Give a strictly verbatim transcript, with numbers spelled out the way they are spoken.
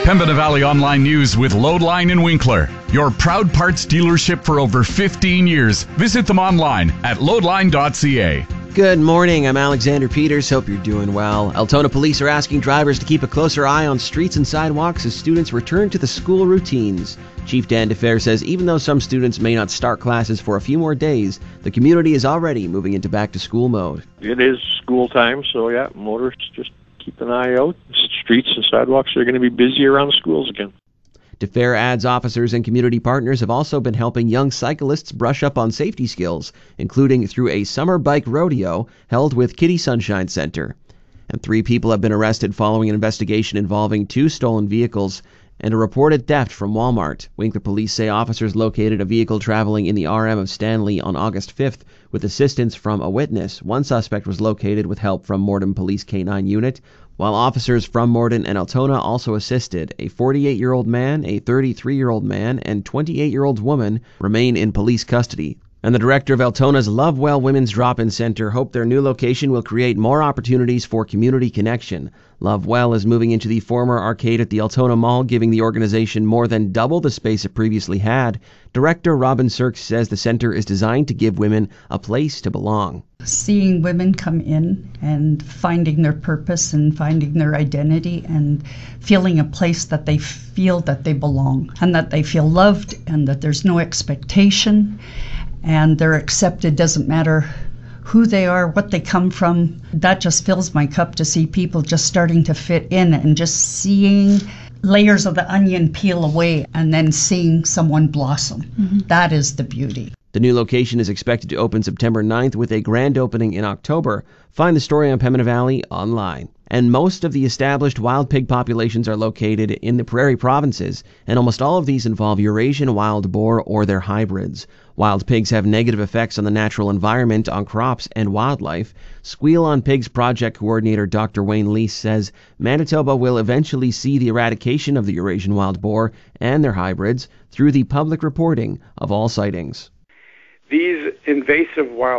Pembina Valley Online News with Loadline in Winkler, your proud parts dealership for over fifteen years. Visit them online at loadline dot c a. Good morning, I'm Alexander Peters. Hope you're doing well. Altona police are asking drivers to keep a closer eye on streets and sidewalks as students return to the school routines. Chief Dan DeFer says even though some students may not start classes for a few more days, the community is already moving into back-to-school mode. It is school time, so yeah, motorists just keep an eye out. Streets and sidewalks are going to be busy around schools again. DeFer adds officers and community partners have also been helping young cyclists brush up on safety skills, including through a summer bike rodeo held with Kitty Sunshine Center. And three people have been arrested following an investigation involving two stolen vehicles and a reported theft from Walmart. Winkler police say officers located a vehicle traveling in the R M of Stanley on August fifth with assistance from a witness. One suspect was located with help from Morden Police K nine unit, while officers from Morden and Altona also assisted. A forty-eight-year-old man, a thirty-three-year-old man, and twenty-eight-year-old woman remain in police custody. And the director of Altona's Love Well Women's Drop-In Center hoped their new location will create more opportunities for community connection. Love Well is moving into the former arcade at the Altona Mall, giving the organization more than double the space it previously had. Director Robin Sirks says the center is designed to give women a place to belong. Seeing women come in and finding their purpose and finding their identity and feeling a place that they feel that they belong and that they feel loved and that there's no expectation and they're accepted, doesn't matter who they are, what they come from. That just fills my cup to see people just starting to fit in and just seeing layers of the onion peel away and then seeing someone blossom. Mm-hmm. That is the beauty. The new location is expected to open September ninth with a grand opening in October. Find the story on Pembina Valley online. And most of the established wild pig populations are located in the prairie provinces, and almost all of these involve Eurasian wild boar or their hybrids. Wild pigs have negative effects on the natural environment, on crops, and wildlife. Squeal on Pigs project coordinator Doctor Wayne Lease says Manitoba will eventually see the eradication of the Eurasian wild boar and their hybrids through the public reporting of all sightings. These invasive wild